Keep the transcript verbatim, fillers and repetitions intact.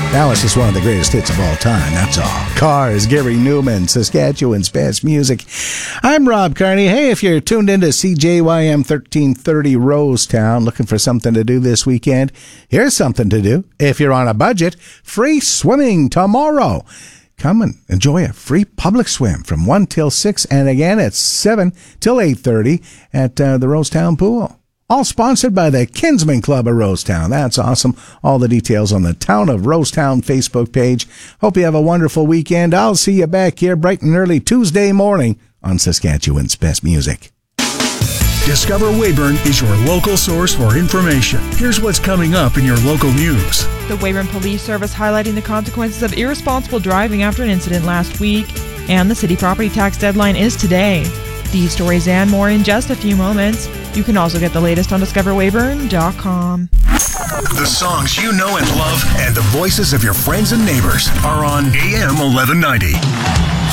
Now it's just one of the greatest hits of all time, that's all. Cars, Gary Newman, Saskatchewan's best music. I'm Rob Carney. Hey, if you're tuned into C J Y M thirteen thirty Rosetown, looking for something to do this weekend, here's something to do. If you're on a budget, free swimming tomorrow. Come and enjoy a free public swim from one till six, and again at seven till eight thirty at uh, the Rosetown Pool. All sponsored by the Kinsman Club of Rosetown. That's awesome. All the details on the Town of Rosetown Facebook page. Hope you have a wonderful weekend. I'll see you back here bright and early Tuesday morning on Saskatchewan's Best Music. Discover Weyburn is your local source for information. Here's what's coming up in your local news. The Weyburn Police Service highlighting the consequences of irresponsible driving after an incident last week. And the city property tax deadline is today. These stories and more in just a few moments. You can also get the latest on discover weyburn dot com. The songs you know and love and the voices of your friends and neighbors are on A M eleven ninety.